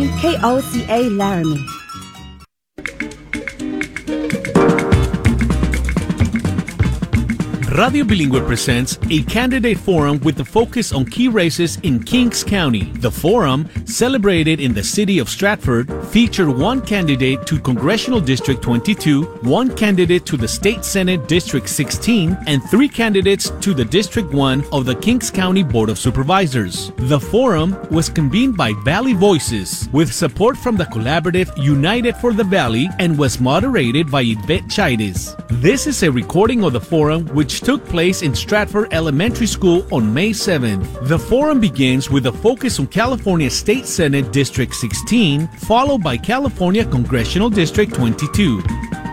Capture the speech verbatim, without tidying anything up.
Laramie, K O C A Laramie. Radio Bilingüe presents a candidate forum with the focus on key races in Kings County. The forum, celebrated in the city of Stratford, featured one candidate to Congressional District twenty-two, one candidate to the State Senate District sixteen, and three candidates to the District one of the Kings County Board of Supervisors. The forum was convened by Valley Voices with support from the collaborative United for the Valley and was moderated by Yvette Chaides. This is a recording of the forum which took place in Stratford Elementary School on May seventh. The forum begins with a focus on California State Senate District sixteen, followed by California Congressional District twenty-two.